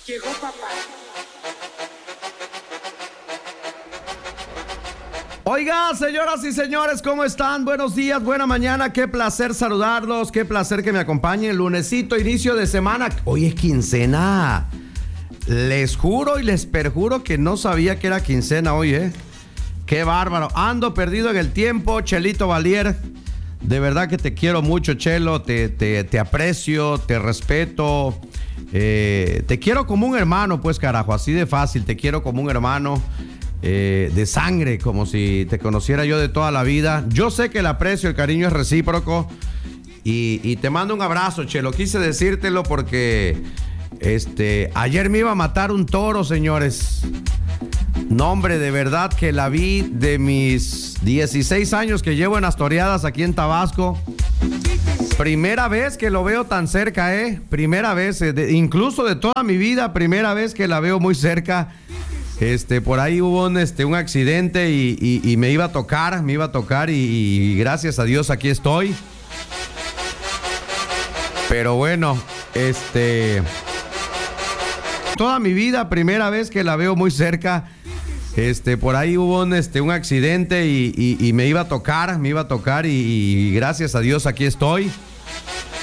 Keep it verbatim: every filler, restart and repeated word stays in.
Llegó papá. Oiga, señoras y señores, ¿cómo están? Buenos días, buena mañana, qué placer saludarlos, qué placer que me acompañen. Lunesito, inicio de semana. Hoy es quincena. Les juro y les perjuro que no sabía que era quincena hoy, ¿eh? Qué bárbaro. Ando perdido en el tiempo, Chelito Valier. De verdad que te quiero mucho, Chelo. Te, te, te aprecio, te respeto. Eh, te quiero como un hermano, pues, carajo. Así de fácil. Te quiero como un hermano eh, de sangre, como si te conociera yo de toda la vida. Yo sé que el aprecio, el cariño es recíproco. Y, y te mando un abrazo, Chelo. Quise decírtelo porque este, ayer me iba a matar un toro, señores. No, hombre, de verdad que la vi de mis dieciséis años que llevo en las toreadas aquí en Tabasco. Primera vez que lo veo tan cerca, ¿eh? Primera vez, eh, de, incluso de toda mi vida, primera vez que la veo muy cerca. Este, por ahí hubo un, este, un accidente y, y, y me iba a tocar, me iba a tocar y, y gracias a Dios aquí estoy. Pero bueno, este... toda mi vida, primera vez que la veo muy cerca. Este, por ahí hubo un, este, un accidente y, y, y me iba a tocar, me iba a tocar y, y gracias a Dios aquí estoy.